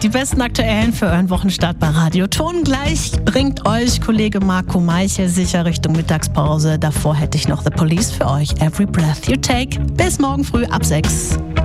Die besten Aktuellen für euren Wochenstart bei Radio Ton. Gleich bringt euch Kollege Marco Meichel sicher Richtung Mittagspause. Davor hätte ich noch The Police für euch. Every Breath You Take. Bis morgen früh ab 6.